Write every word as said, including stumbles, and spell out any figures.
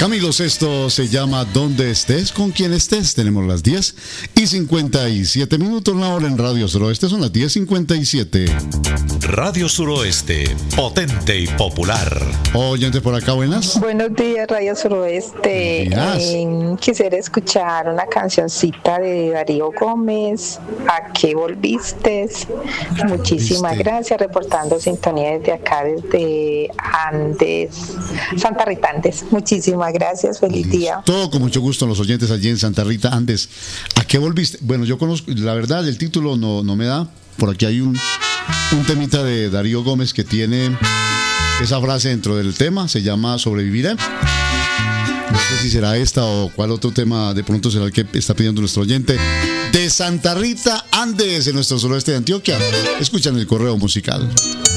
Camilo Sesto se llama Donde estés, con quien estés. Tenemos las diez y cincuenta y siete minutos la hora en Radio Suroeste. Son las diez cincuenta y siete. Radio Suroeste, potente y popular. Oyentes por acá, buenas. Buenos días, Radio Suroeste. Eh, quisiera escuchar una cancioncita de Darío Gómez, ¿A qué volviste? Muchísimas ¿Viste? gracias, reportando sintonía desde acá, desde Andes, Santa Rita Andes. Muchísimas gracias, feliz Listo. día. Todo con mucho gusto, los oyentes allí en Santa Rita Andes. ¿A qué volviste? Bueno, yo conozco, la verdad, el título no, no me da. Por aquí hay un, un temita de Darío Gómez que tiene esa frase dentro del tema, se llama Sobreviviré. No sé si será esta o cuál otro tema de pronto será el que está pidiendo nuestro oyente de Santa Rita Andes, en nuestro suroeste de Antioquia. Escuchan el correo musical.